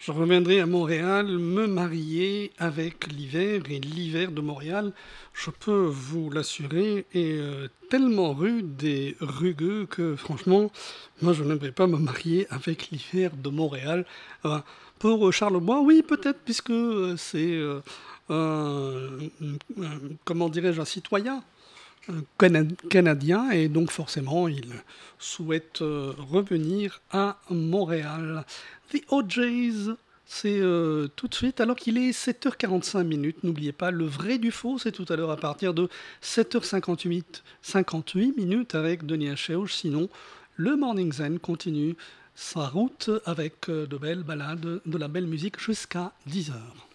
Je reviendrai à Montréal me marier avec l'hiver et l'hiver de Montréal, je peux vous l'assurer, est tellement rude et rugueux que franchement, moi je n'aimerais pas me marier avec l'hiver de Montréal. Euh, pour Charlebois, oui peut-être puisque c'est comment dirais-je, un citoyen canadien et donc forcément il souhaite revenir à Montréal. The OJs, c'est tout de suite alors qu'il est 7h45 minutes. N'oubliez pas, le vrai du faux, c'est tout à l'heure à partir de 7h58 minutes avec Denis H. Sinon, le Morning Zen continue sa route avec de belles balades, de la belle musique jusqu'à 10h.